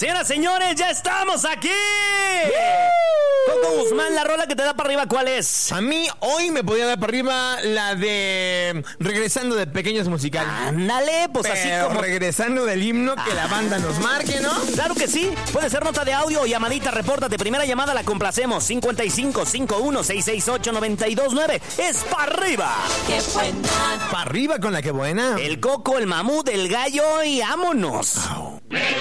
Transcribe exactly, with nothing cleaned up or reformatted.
Señoras, señores, ya estamos aquí. Coco Guzmán, la rola que te da para arriba, ¿cuál es? A mí hoy me podía dar para arriba la de Regresando de Pequeños Musical. Ándale, pues Pero así como... regresando del himno que la banda nos marque, ¿no? Claro que sí. Puede ser nota de audio o llamadita, repórtate. Primera llamada la complacemos. cincuenta y cinco, cincuenta y uno, seiscientos sesenta y ocho, noventa y dos nueve. Es para arriba. ¡Qué buena! Para arriba con la que buena. El Coco, el Mamut, el Gallo y vámonos.